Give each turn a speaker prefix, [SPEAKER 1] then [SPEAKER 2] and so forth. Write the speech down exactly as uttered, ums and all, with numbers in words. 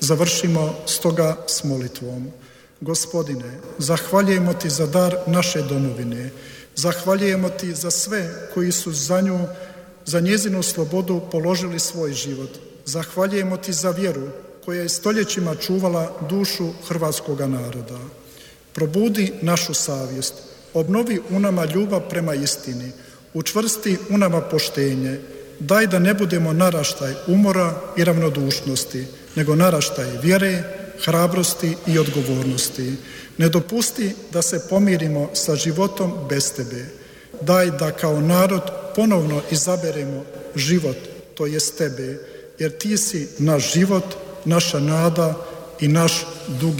[SPEAKER 1] Završimo stoga s molitvom. Gospodine, zahvaljujemo Ti za dar naše domovine. Zahvaljujemo Ti za sve koji su za nju, za njezinu slobodu položili svoj život. Zahvaljujemo Ti za vjeru koja je stoljećima čuvala dušu hrvatskoga naroda. Probudi našu savjest, obnovi u nama ljubav prema istini, učvrsti u nama poštenje, daj da ne budemo naraštaj umora i ravnodušnosti, nego naraštaj vjere, hrabrosti i odgovornosti. Ne dopusti da se pomirimo sa životom bez Tebe. Daj da kao narod ponovno izaberemo život, to jest Tebe, jer Ti si naš život, naša nada i naš dugi